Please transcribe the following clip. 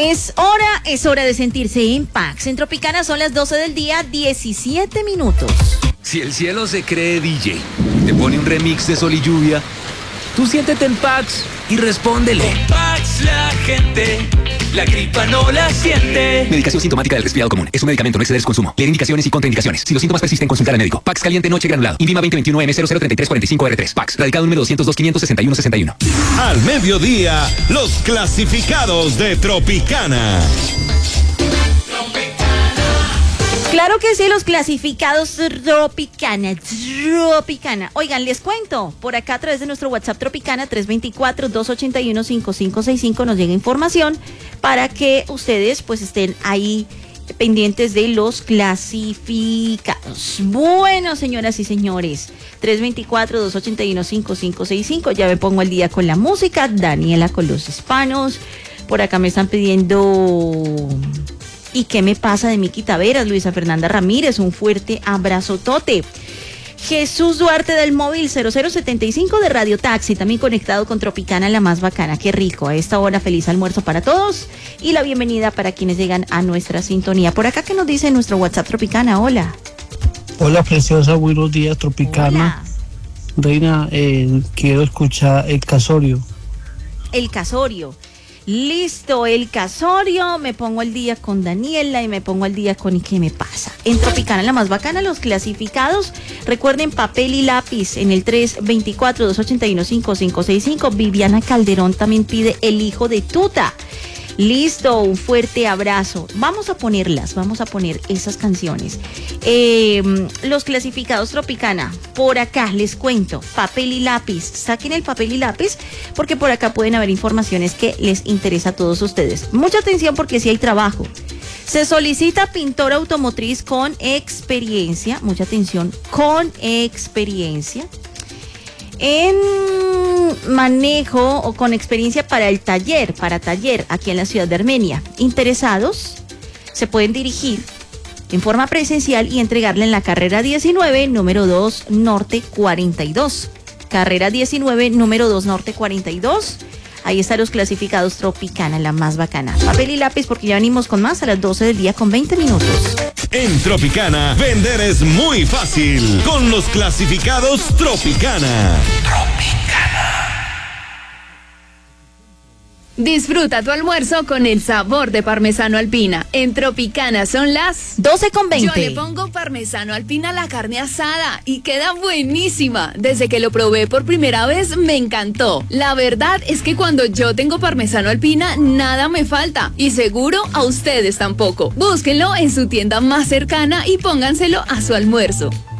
Es hora de sentirse en Pax. En Tropicana son las 12 del día, 17 minutos. Si el cielo se cree DJ, te pone un remix de Sol y Lluvia, tú siéntete en Pax y respóndele. Con Pax la gente, la gripa no la siente. Medicación sintomática del resfriado común. Es un medicamento, no exceder su consumo. Leer indicaciones y contraindicaciones. Si los síntomas persisten, consultar al médico. Pax caliente noche granulado. INVIMA 2021M003345R3. Pax. Radicado número 202-561-61. Al mediodía, los clasificados de Tropicana. Claro que sí, los clasificados Tropicana. Oigan, les cuento, por acá a través de nuestro WhatsApp Tropicana 324-281-5565 nos llega información para que ustedes pues estén ahí pendientes de los clasificados. Bueno, señoras y señores, 324-281-5565, ya me pongo al día con la música. Daniela con los hispanos. Por acá me están pidiendo... ¿Y qué me pasa de Miki Taveras? Luisa Fernanda Ramírez, un fuerte abrazotote. Jesús Duarte del móvil 0075 de Radio Taxi, también conectado con Tropicana, la más bacana. Qué rico. A esta hora, feliz almuerzo para todos y la bienvenida para quienes llegan a nuestra sintonía. Por acá, ¿qué nos dice nuestro WhatsApp Tropicana? Hola. Hola, preciosa. Buenos días, Tropicana. Hola. Reina, quiero escuchar El Casorio. El Casorio. Listo, El Casorio, me pongo al día con Daniela y me pongo al día con ¿y qué me pasa? En Tropicana, la más bacana, los clasificados. Recuerden, papel y lápiz en el 324-281-5565. Viviana Calderón también pide El Hijo de Tuta. Listo, un fuerte abrazo. Vamos a poner esas canciones. Los clasificados Tropicana, por acá les cuento, papel y lápiz. Saquen el papel y lápiz porque por acá pueden haber informaciones que les interesa a todos ustedes. Mucha atención porque sí hay trabajo. Se solicita pintor automotriz con experiencia, mucha atención, con experiencia en manejo o con experiencia para taller aquí en la ciudad de Armenia. Interesados se pueden dirigir en forma presencial y entregarla en la carrera 19, número 2, Norte 42. Carrera 19, número 2, Norte 42. Ahí están los clasificados Tropicana, la más bacana. Papel y lápiz porque ya venimos con más a las 12 del día con 20 minutos. En Tropicana, vender es muy fácil con los clasificados Tropicana. Disfruta tu almuerzo con el sabor de parmesano alpina. En Tropicana son las 12:20. Yo le pongo parmesano alpina a la carne asada y queda buenísima. Desde que lo probé por primera vez me encantó. La verdad es que cuando yo tengo parmesano alpina nada me falta y seguro a ustedes tampoco. Búsquenlo en su tienda más cercana y pónganselo a su almuerzo.